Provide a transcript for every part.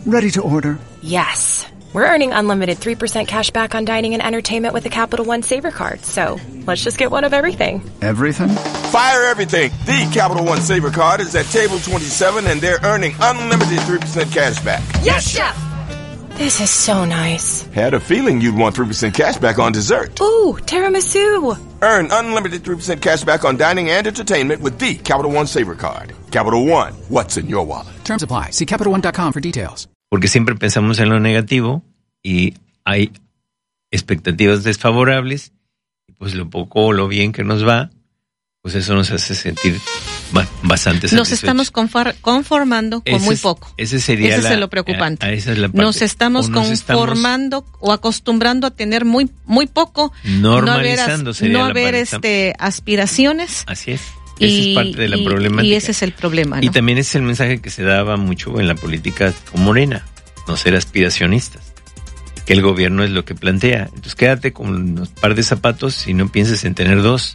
Ready to order. Yes. We're earning unlimited 3% cash back on dining and entertainment with the Capital One Saver Card, so let's just get one of everything. Everything? Fire everything. The Capital One Saver Card is at table 27 and they're earning unlimited 3% cash back. Yes, Chef! This is so nice. Had a feeling you'd want 3% cash back on dessert. Ooh, tiramisu. Earn unlimited 3% cash back on dining and entertainment with the Capital One Saver Card. Capital One, what's in your wallet? Terms apply. See CapitalOne.com for details. Porque siempre pensamos en lo negativo y hay expectativas desfavorables y pues lo poco o lo bien que nos va, pues eso nos hace sentir bastante satisfechos. Nos estamos conformando con muy poco. Ese es lo preocupante. Esa es la parte. Nos estamos conformando o acostumbrando a tener muy poco, normalizando no haber aspiraciones. Así es. Esa es parte de la problemática. Y ese es el problema, ¿no? Y también es el mensaje que se daba mucho en la política con Morena, no ser aspiracionistas, que el gobierno es lo que plantea. Entonces quédate con un par de zapatos y no pienses en tener dos.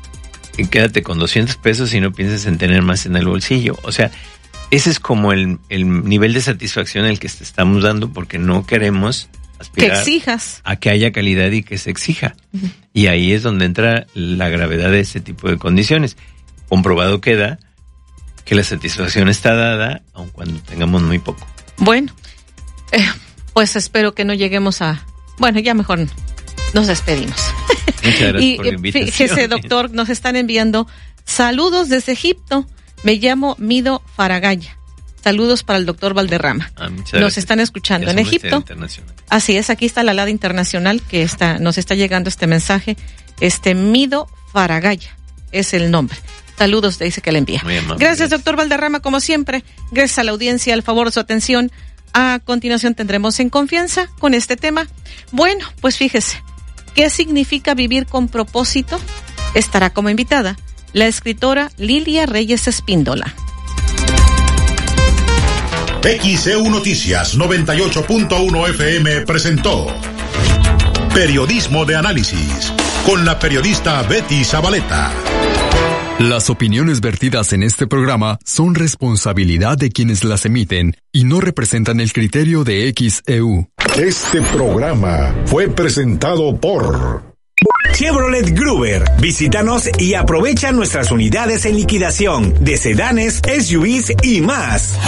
Y quédate con 200 pesos y no pienses en tener más en el bolsillo. O sea, ese es como el nivel de satisfacción al que te estamos dando, porque no queremos aspirar que exijas a que haya calidad y que se exija. Uh-huh. Y ahí es donde entra la gravedad de este tipo de condiciones. Comprobado queda que la satisfacción está dada, aun cuando tengamos muy poco. Bueno, pues espero que no lleguemos a... Bueno, ya mejor nos despedimos. Muchas gracias por la invitación. Fíjese, doctor, nos están enviando saludos desde Egipto. Me llamo Mido Faragaya. Saludos para el doctor Valderrama. Nos están escuchando en Egipto. Así es, aquí está la Alada Internacional que nos está llegando este mensaje. Mido Faragaya es el nombre. Saludos, dice que le envía. Gracias, doctor Valderrama, como siempre. Gracias a la audiencia, al favor de su atención. A continuación tendremos En Confianza con este tema. Bueno, pues fíjese, ¿qué significa vivir con propósito? Estará como invitada la escritora Lilia Reyes Espíndola. XEU Noticias 98.1 FM presentó Periodismo de Análisis con la periodista Betty Zabaleta. Las opiniones vertidas en este programa son responsabilidad de quienes las emiten y no representan el criterio de XEU. Este programa fue presentado por Chevrolet Gruber. Visítanos y aprovecha nuestras unidades en liquidación de sedanes, SUVs y más.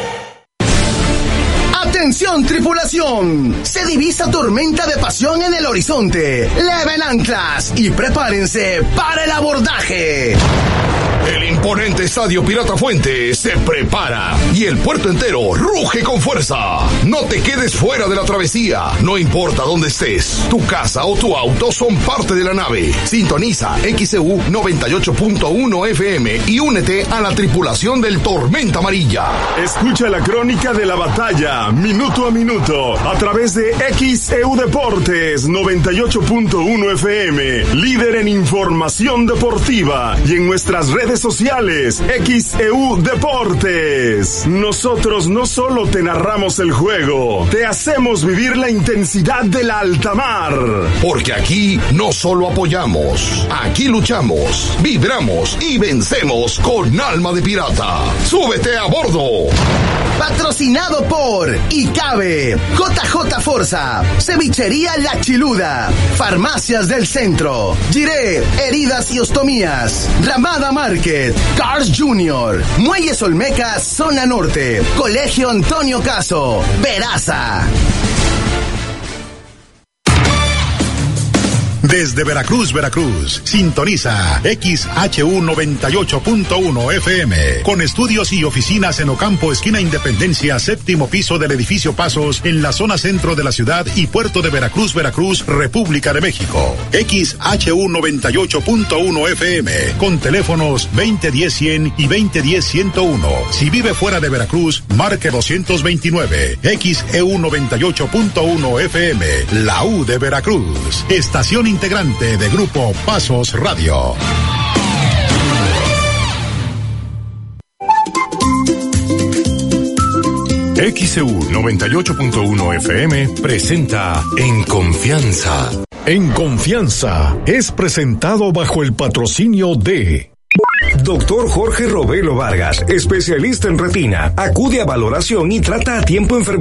¡Atención, tripulación! Se divisa tormenta de pasión en el horizonte. Leven anclas y prepárense para el abordaje. El imponente Estadio Pirata Fuente se prepara y el puerto entero ruge con fuerza. No te quedes fuera de la travesía. No importa dónde estés, tu casa o tu auto son parte de la nave. Sintoniza XEU 98.1 FM y únete a la tripulación del Tormenta Amarilla. Escucha la crónica de la batalla, minuto a minuto, a través de XEU Deportes 98.1 FM, líder en información deportiva, y en nuestras redes sociales, XEU Deportes. Nosotros no solo te narramos el juego, te hacemos vivir la intensidad de la alta mar. Porque aquí no solo apoyamos, aquí luchamos, vibramos y vencemos con alma de pirata. ¡Súbete a bordo! Patrocinado por ICABE, JJ Forza, Cevichería La Chiluda, Farmacias del Centro, Giré, Heridas y Ostomías, Ramada Market, Cars Junior, Muelles Olmecas, Zona Norte, Colegio Antonio Caso, Veraza. Desde Veracruz, sintoniza XHU 98.1 FM, con estudios y oficinas en Ocampo, esquina Independencia, séptimo piso del edificio Pasos, en la zona centro de la ciudad y puerto de Veracruz, República de México. XHU 98.1 FM, con teléfonos 2010-100 y 2010-101. Si vive fuera de Veracruz, marque 229. XEU 98.1 FM, la U de Veracruz. Estación integrante de Grupo Pasos Radio. XEU 98.1 FM presenta En Confianza. En Confianza es presentado bajo el patrocinio de Doctor Jorge Robelo Vargas, especialista en retina. Acude a valoración y trata a tiempo enfermedades